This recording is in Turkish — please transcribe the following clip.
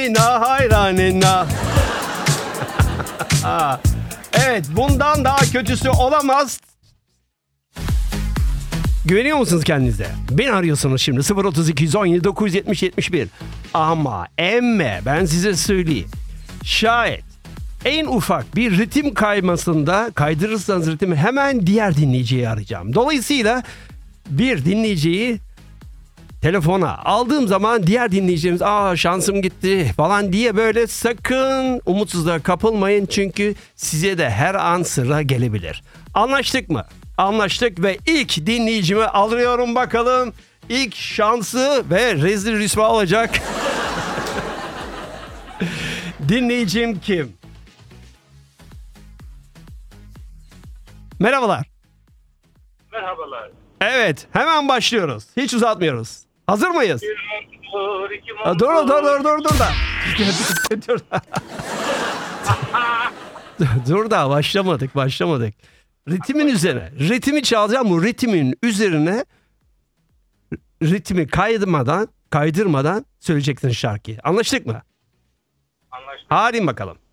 Na hayranina. Evet, bundan daha kötüsü olamaz. Güveniyor musunuz kendinize? Beni arıyorsunuz şimdi 032 117 970 71. Ama emme ben size söyleyeyim. Şayet en ufak bir ritim kaymasında kaydırırsanız ritmi hemen diğer dinleyiciyi arayacağım. Dolayısıyla bir dinleyiciyi telefona aldığım zaman diğer dinleyicilerimiz şansım gitti falan diye böyle sakın umutsuzluğa kapılmayın. Çünkü size de her an sıra gelebilir. Anlaştık mı? Anlaştık ve ilk dinleyicimi alıyorum bakalım. İlk şansı ve rezil rüsva olacak. Dinleyicim kim? Merhabalar. Merhabalar. Evet, hemen başlıyoruz. Hiç uzatmıyoruz. Hazır mıyız? Dur da. Dur da başlamadık. Ritmin üzerine. Ritmi çalacağım, bu ritmin üzerine ritmi kaydırmadan söyleyeceksin şarkıyı. Anlaştık mı? Anlaştık. Hadi bakalım.